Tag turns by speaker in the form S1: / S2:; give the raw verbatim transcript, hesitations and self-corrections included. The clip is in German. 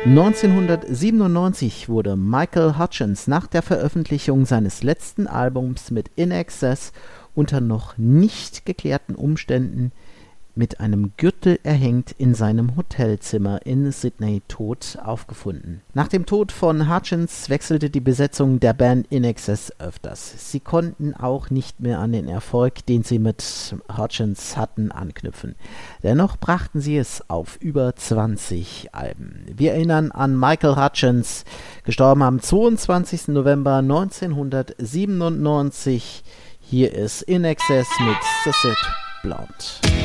S1: neunzehnhundertsiebenundneunzig wurde Michael Hutchence nach der Veröffentlichung seines letzten Albums mit In Excess unter noch nicht geklärten Umständen mit einem Gürtel erhängt in seinem Hotelzimmer in Sydney tot aufgefunden. Nach dem Tod von Hutchence wechselte die Besetzung der Band In Excess öfters. Sie konnten auch nicht mehr an den Erfolg, den sie mit Hutchence hatten, anknüpfen. Dennoch brachten sie es auf über zwanzig Alben. Wir erinnern an Michael Hutchence, gestorben am zweiundzwanzigsten November neunzehnhundertsiebenundneunzig. Hier ist In Excess mit Suzette Blount.